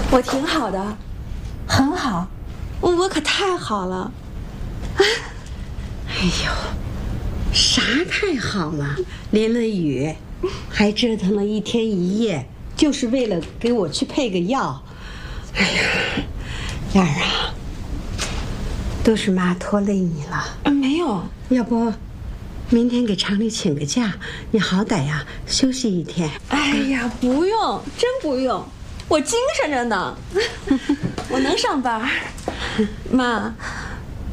我挺好的，很好，我可太好了。 哎呦，啥太好了？淋了雨，还折腾了一天一夜，就是为了给我去配个药。哎呀，燕儿啊，都是妈拖累你了。 没有， 要不明天给厂里请个假，你好歹呀休息一天。 哎呀，不用，真不用，我精神着呢，我能上班。妈，